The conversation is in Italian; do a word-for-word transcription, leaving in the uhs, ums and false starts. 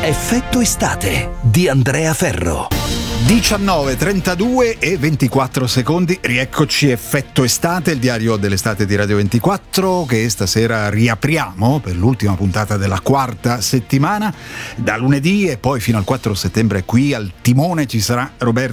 Effetto estate di Andrea Ferro. diciannove, trentadue e ventiquattro secondi, rieccoci. Effetto estate, il diario dell'estate di Radio ventiquattro, che stasera riapriamo per l'ultima puntata della quarta settimana. Da lunedì e poi fino al quattro settembre qui al timone ci sarà Roberto